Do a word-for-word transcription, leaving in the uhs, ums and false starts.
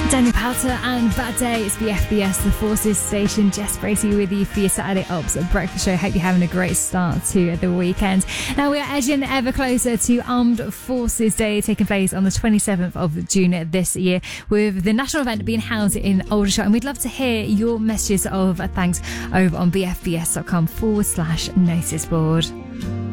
Daniel Powter and Bad Day. It's the F B S, the Forces station. Jess Bracey with you for your Saturday Ops breakfast show. Hope you're having a great start to the weekend. Now we are edging ever closer to Armed Forces Day, taking place on the twenty-seventh of June this year, with the national event being held in Aldershot. And we'd love to hear your messages of thanks over on bfbs.com forward slash notice board.